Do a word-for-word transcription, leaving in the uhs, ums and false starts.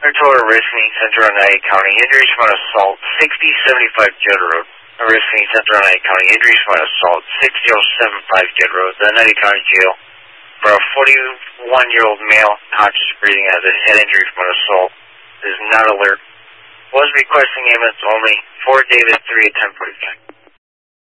Total Arrest Center on Nutty County. Injuries from an assault. sixty seventy-five Judd Road. Arrest Center on Nutty County. Injuries from an assault. six zero seven five Judd Road. The Nutty County Jail. For a forty-one-year-old male, conscious breathing has a head injury from an assault. Is not alert. Was requesting ambulance only. For David, three at ten forty-five.